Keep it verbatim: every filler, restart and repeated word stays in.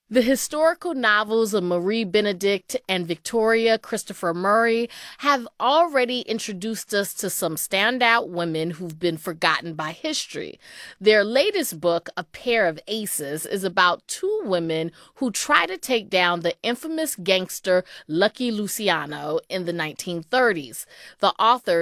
The historical novels of Marie Benedict and Victoria Christopher Murray have already introduced us to some standout women who've been forgotten by history. Their latest book, A Pair of Aces, is about two women who try to take down the infamous gangster Lucky Luciano in the nineteen thirties. The author